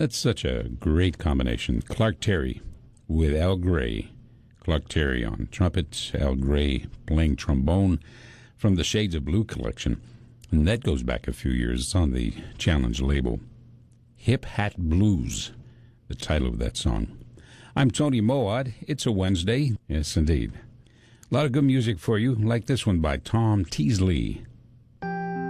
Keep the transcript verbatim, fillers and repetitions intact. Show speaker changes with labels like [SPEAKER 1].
[SPEAKER 1] That's such a great combination. Clark Terry with Al Gray. Clark Terry on trumpet, Al Gray playing trombone from the Shades of Blue collection. And that goes back a few years. It's on the Challenge label. Hip Hat Blues, the title of that song. I'm Tony Moad. It's a Wednesday. Yes, indeed. A lot of good music for you, like this one by Tom Teasley.